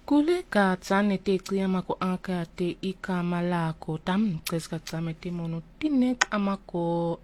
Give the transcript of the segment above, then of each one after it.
Kule ka tsane te kliyama ko anka te ikama lako tam kreska tsame te mono tinek amako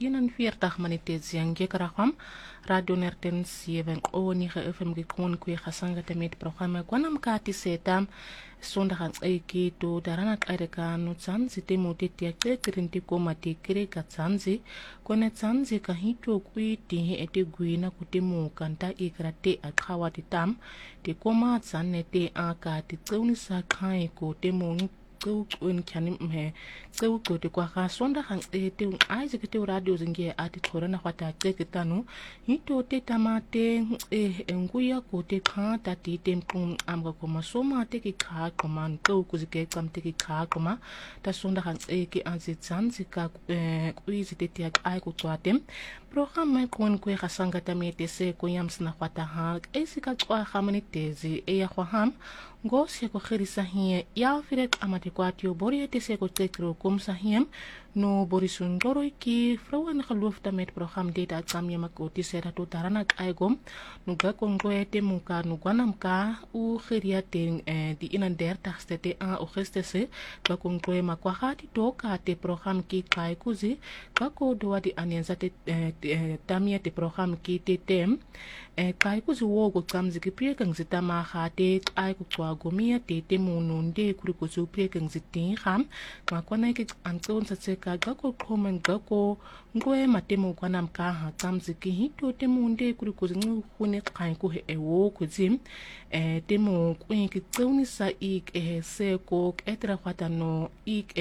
41 minute ziange karakham radio nerten 7 oni ge fm ge kon ku khasanga te met programme kwanam ka ti setam sonda kan eki to darana ka no tsanzi te mote te krinti ko mate kre ka tsanzi kone tsanzi ka hito ku ti ete guina ku te mo kanta ikrate akhawa ti tam te koma tsanne te aka te tsauni sa khai ko te mo ko un kyanim me ko te kwa ga sonda hang te ai se te radio zinge ati thora na kwata te tanu hito te tamate nguya ko te kha ta ti tem kum amga ko masoma te ki kha koman ko zike kam te ki kha koma ta sonda hang ke anzi tsanzi ka ku izi te ai ko twatem programme kon ku ga sanga ta me te se ko yams na kwata ha esika kwa khamani tezi ya kwa ham go se ko khirisa hi ya firet amate kwatio bori te se ko tekro kom sahiem no borisun doro ki frawan khalufta met program data kam yama ko ti sera to tarana aigom no ga kongo ete muka no gwanam ka u khiria te di inander taxte a o gestese ga kongo ma kwa hati to ka te program ki kai kuzi ga ko do di anenza te tamia te program ki te tem kai kuzi wo go kamzi ki prie kang zitama khate ai ku kwa gomia te mununde kuri ko su prie kang zitin kham ma kwana ki anton sa se ka ga ko komen ga ko ngoe matemo kwanam ka ha kamzi ki hito te munde kuri ko zingu khune kai ku he wo ku zim te mo kuin ki tsauni sa ik se ko etra khata no ik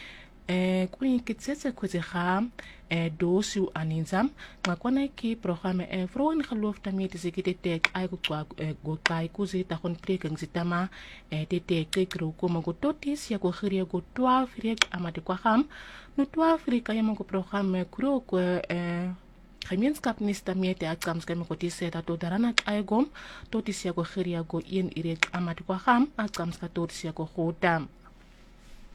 kuin ki tsetse ku ze kham dosu aninzam ngakwana ki programme vroon geloof daarmee te zekete tek ai go kai kuzi ta kon prekeng zitama te tek ro ko mago totis ya go khiria go 12 rek amate kwa kham no 12 rek ya mago programme kro ko gemeenskap nis daarmee te akams keme ko tiseta to darana aigom totis ya go khiria go 1 rek amate kwa kham akams ka totis ya go khotam